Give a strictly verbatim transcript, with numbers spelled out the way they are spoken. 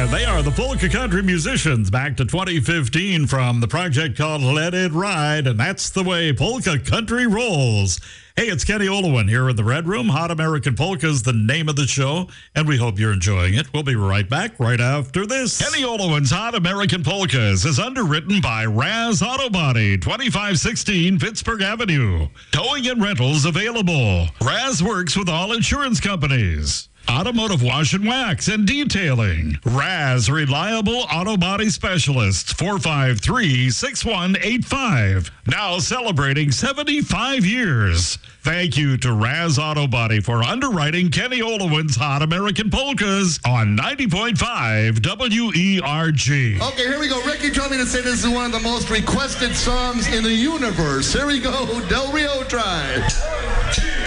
And they are the polka country musicians back to twenty fifteen from the project called Let It Ride, and that's the way polka country rolls. Hey, it's Kenny Olowin here in the Red Room. Hot American Polka is the name of the show, and we hope you're enjoying it. We'll be right back right after this. Kenny Olowin's Hot American Polkas is underwritten by Raz Auto Body, twenty-five sixteen Pittsburgh Avenue. Towing and rentals available. Raz works with all insurance companies. Automotive wash and wax and detailing. Raz Reliable Auto Body Specialists, four five three, six one eight five. Now celebrating seventy-five years. Thank you to Raz Auto Body for underwriting Kenny Olowin's Hot American Polkas on ninety point five W E R G. Okay, here we go. Ricky told me to say this is one of the most requested songs in the universe. Here we go. Del Rio Drive.